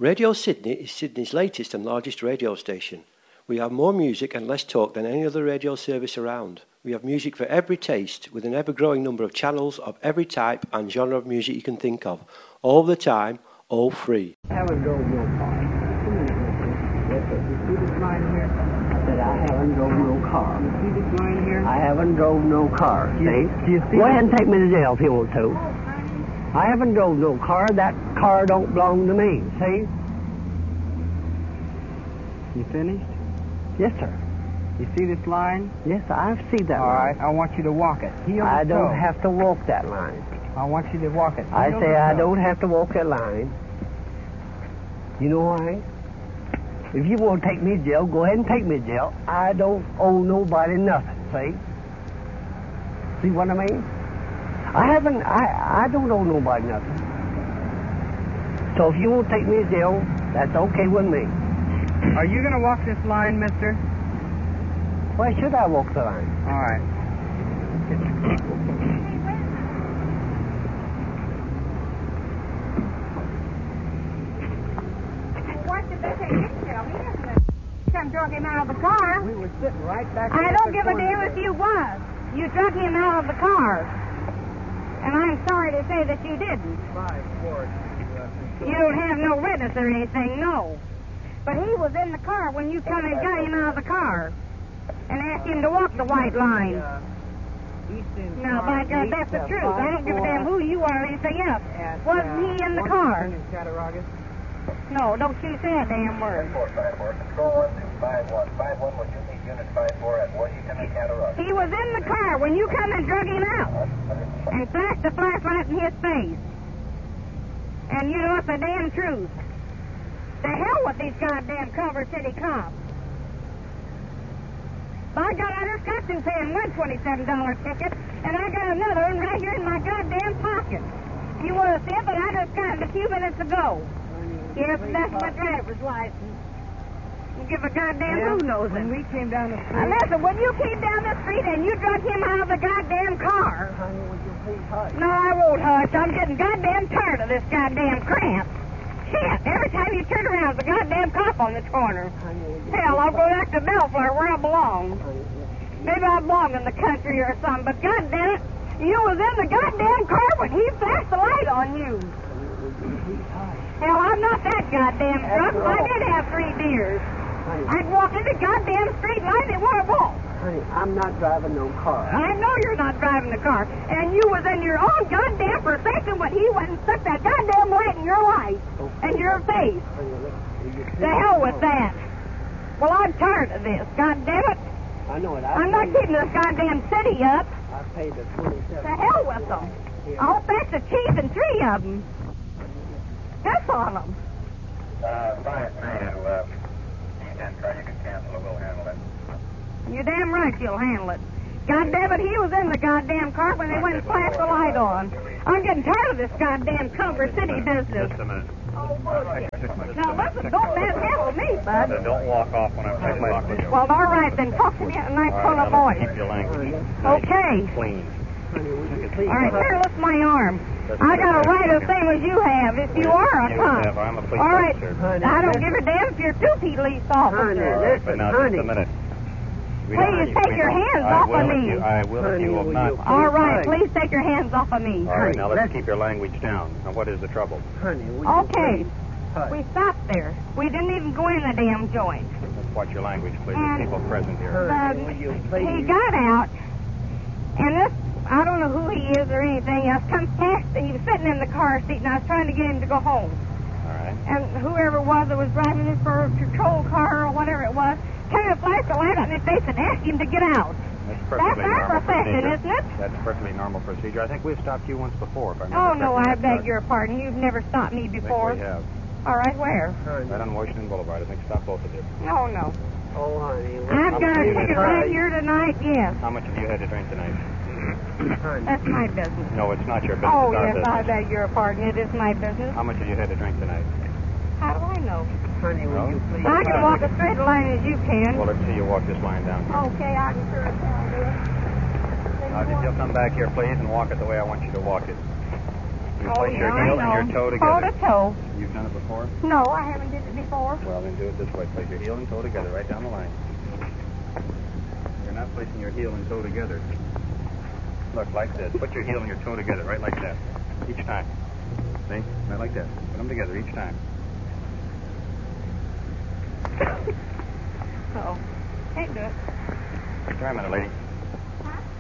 Radio Sydney is Sydney's latest and largest radio station. We have more music and less talk than any other radio service around. We have music for every taste, with an ever-growing number of channels of every type and genre of music you can think of, all the time, all free. I haven't drove no car. You see this line here? I said I haven't drove no car. You see this line here? I haven't drove no car. See? Go ahead and take me to jail if you want to. I haven't drove no car. That car don't belong to me. See? You finished? Yes, sir. You see this line? Yes, I see that All line. right, I want you to walk it. I don't have to walk that line. I want you to walk it. I say I don't have to walk that line. You know why? If you want to take me to jail, go ahead and take me to jail. I don't owe nobody nothing, see? See what I mean? I don't owe nobody nothing. So if you want to take me to jail, that's okay with me. Are you going to walk this line, mister? Why should I walk the line? All right. What did they say? Some drug him out of the car. We were sitting right back I don't give a damn if you was. You drug him out of the car. And I'm sorry to say that you didn't. You don't have no witness or anything, no. But he was in the car when you come and got him out of the car and asked him to walk the white line. Now, by God, that's the truth. I don't give a damn who you are or anything else. Wasn't he in the car? No, don't you say a damn word. He was in the car when you come and drug him out and flashed the flashlight in his face. And you know it's the damn truth. The hell with these goddamn Culver City cops. By God, I just got through paying one $27 ticket, and I got another one right here in my goddamn pocket. You want to see it, but I just got it a few minutes ago. Yes, that's my driver's license. You give a goddamn who knows it. When we came down the street... Listen, when you came down the street and you drug him out of the goddamn car... Honey, would you please hush? No, I won't hush. I'm getting goddamn tired of this goddamn cramp. Shit, every time you turn around, there's a goddamn cop on this corner. Hell, I'll go back to Bellflower where I belong. Maybe I belong in the country or something, but goddamn it, you was in the goddamn car when he flashed the light on you. Hell, I'm not that goddamn drunk. I did have 3 beers. I'd walk in the goddamn street light and want to walk. Honey, I'm not driving no car. I know you're not driving the car. And you was in your own goddamn procession when he went and stuck that goddamn light in your light and your face. The hell with that. Well, I'm tired of this. God damn it. I know it. I'm not keeping this goddamn city up. I paid the $27. The hell with them. I'll back the chief and 3 of them. Piss on them. Fine, man. You can cancel it. We'll handle it. You're damn right you'll handle it. God damn it, he was in the goddamn car when they went and flashed the light on. I'm getting tired of this goddamn Culver City business. Just a minute. Now listen, don't manhandle me, bud. Don't walk off when I'm talking to you. Well, all right, then talk to me in a nice tone of voice. Keep your language Okay. clean. All right, here, lift my arm. I got a right the same as you have, if you are a cop. I'm a police All right, officer. I don't give a damn if you're 2 police officers. But now, just a minute. Please take your hands off of me. I will if you will not. All right, please take your hands off of me. All right, now let's keep your language down. Now, what is the trouble? Honey, Okay. We stopped there. We didn't even go in the damn joint. Let's watch your language, please. And There's people present here. He got out, and this, I don't know who he is or anything else, comes past, and he was sitting in the car seat, and I was trying to get him to go home. All right. And whoever it was that was driving this for a patrol car or whatever it was, came and flashed the light on his face and asked him to get out. That's perfectly That's our normal profession, procedure. isn't it? That's perfectly normal procedure. I think we've stopped you once before, if I remember Oh, no, I correctly. beg your pardon. You've never stopped me I before. think we have. All right, where? Right on Washington Boulevard. I think stop both of you. No, no. Oh, honey. I've got a ticket right here tonight, yes. How much have you had to drink tonight? That's my business. No, it's not your business. Oh, it's our yes, business. I beg your pardon. It is my business. How much have you had to drink tonight? How do I know? Honey, will you please? I can walk a straight line as you can. Well, let's see you walk this line down. Okay, I can sure as hell do it. Now, if you'll come back here, please, and walk it the way I want you to walk it. You Oh, place yeah, your I heel know. and your toe Toe together. to toe. You've done it before? No, I haven't did it before. Well, then do it this way. Place your heel and toe together right down the line. You're not placing your heel and toe together. Look, like this. Put your heel and your toe together right like that. Each time. See? Right like that. Put them together each time. Oh, can't do it. Try a minute, lady.